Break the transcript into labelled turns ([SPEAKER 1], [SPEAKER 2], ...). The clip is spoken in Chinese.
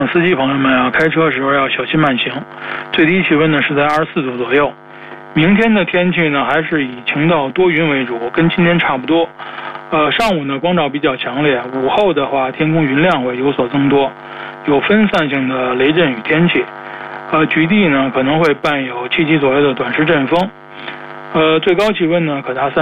[SPEAKER 1] 司机朋友们啊，开车时候要小心慢行。最低气温呢是在24度左右。明天的天气呢还是以晴到多云为主，跟今天差不多。上午呢光照比较强烈，午后的话天空云量会有所增多，有分散性的雷阵雨天气。局地呢可能会伴有7级左右的短时阵风。最高气温呢可达